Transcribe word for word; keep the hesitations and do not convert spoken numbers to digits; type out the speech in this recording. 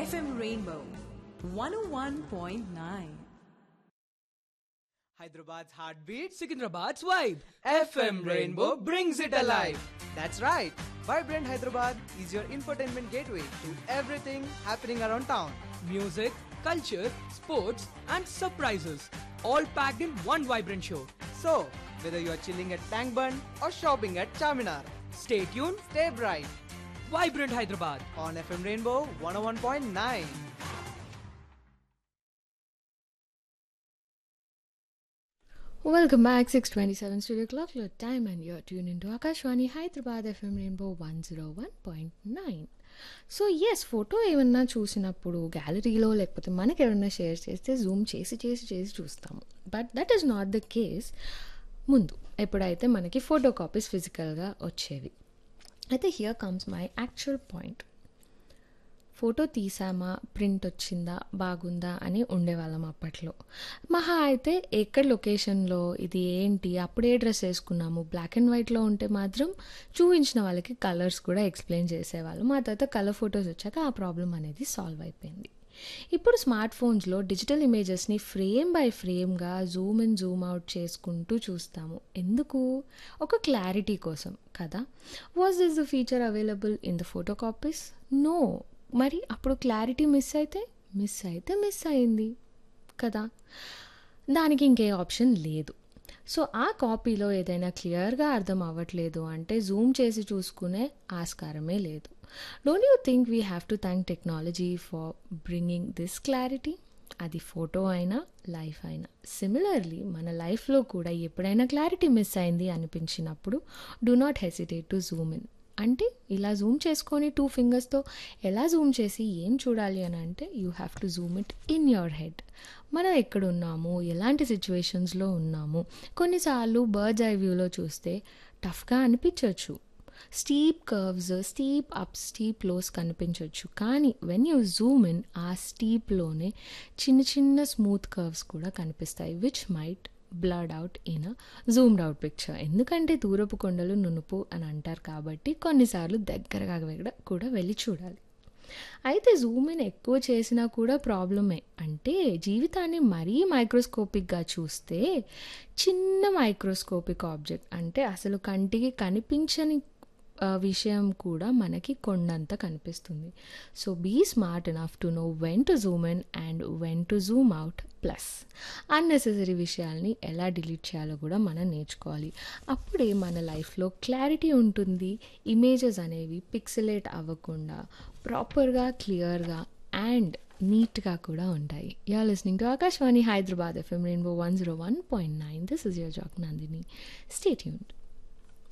F M Rainbow one oh one point nine. Hyderabad's heartbeat, Secunderabad's vibe. F M Rainbow brings it alive. That's right. Vibrant Hyderabad is your infotainment gateway to everything happening around town. Music, culture, sports, and surprises. All packed in one vibrant show. So, whether you are chilling at Tank Bund or shopping at Charminar, Stay tuned. stay bright Vibrant Hyderabad. on F M Rainbow one oh one point nine. Welcome back, six twenty-seven studio clock your time and you're tuned into Akashwani Hyderabad F M Rainbow one oh one point nine. So yes photo ఏమన్నా చూసినప్పుడు గ్యాలరీలో లేకపోతే మనకి ఎవరన్నా share చేస్తే Zoom చేసి చేసి చేసి చూస్తాము. But that is not the case ముందు ఎప్పుడైతే మనకి ఫోటో కాపీస్ ఫిజికల్గా వచ్చేవి. అయితే here comes my actual point. Photo తీసామా, print వచ్చిందా, బాగుందా అని ఉండేవాళ్ళం అప్పట్లో. మహా అయితే ఎక్కడ లొకేషన్లో ఇది ఏంటి, అప్పుడే డ్రెస్ వేసుకున్నాము, బ్లాక్ అండ్ వైట్లో ఉంటే మాత్రం చూపించిన వాళ్ళకి కలర్స్ కూడా ఎక్స్ప్లెయిన్ చేసేవాళ్ళం. ఆ తర్వాత కలర్ ఫొటోస్ వచ్చాక ఆ ప్రాబ్లం అనేది సాల్వ్ అయిపోయింది. ఇప్పుడు స్మార్ట్ ఫోన్స్లో digital ఇమేజెస్ని frame by ఫ్రేమ్గా Zoom in Zoom out చేసుకుంటూ చూస్తాము. ఎందుకు? ఒక క్లారిటీ కోసం కదా. Was this the feature available in the photo copies? No. మరి అప్పుడు క్లారిటీ మిస్ అయితే మిస్ అయితే మిస్ అయింది కదా, దానికి ఇంకే ఆప్షన్ లేదు. సో ఆ కాపీలో ఏదైనా క్లియర్గా అర్థం అవ్వట్లేదు అంటే జూమ్ చేసి చూసుకునే ఆస్కారమే లేదు. Don't you think we have to thank technology for bringing this clarity? అది ఫోటో అయినా లైఫ్ అయినా. సిమిలర్లీ మన లైఫ్లో కూడా ఎప్పుడైనా క్లారిటీ మిస్ అయింది అనిపించినప్పుడు do not hesitate to Zoom in. అంటే ఇలా జూమ్ చేసుకొని టూ ఫింగర్స్తో ఎలా జూమ్ చేసి ఏం చూడాలి అని అంటే you have to Zoom it in your head. మనం ఎక్కడున్నాము, ఎలాంటి సిచ్యువేషన్స్లో ఉన్నాము. కొన్నిసార్లు బర్డ్స్ ఐ వ్యూలో చూస్తే టఫ్గా అనిపించవచ్చు, steep curves, steep apps, steep lows కనిపించవచ్చు. కానీ వెన్ యూ జూమ్ ఇన్ ఆ స్టీప్లోనే చిన్న చిన్న స్మూత్ కర్వ్స్ కూడా కనిపిస్తాయి which might blood out in a zoomed out picture. ఎందుకంటే దూరపు కొండలు నునుపు అని అంటారు కాబట్టి కొన్నిసార్లు దగ్గరగా కూడా వెళ్ళి చూడాలి. అయితే జూమ్ ఇన్ ఎక్కువ చేసినా కూడా ప్రాబ్లమే. అంటే జీవితాన్ని మరీ మైక్రోస్కోపిక్గా చూస్తే చిన్న మైక్రోస్కోపిక్ ఆబ్జెక్ట్ అంటే అసలు కంటికి కనిపించని విషయం కూడా మనకి కొండంత కనిపిస్తుంది. So be smart enough to know when to Zoom in and when to Zoom out. Plus unnecessary విషయాల్ని ఎలా డిలీట్ చేయాలో కూడా మనం నేర్చుకోవాలి. అప్పుడే మన లైఫ్లో క్లారిటీ ఉంటుంది. ఇమేజెస్ అనేవి పిక్సలేట్ అవ్వకుండా ప్రాపర్గా, క్లియర్గా అండ్ నీట్గా కూడా ఉంటాయి. You are listening to Akashvani Hyderabad FM rainbow one oh one point nine. This is your Jack Nandini. Stay tuned.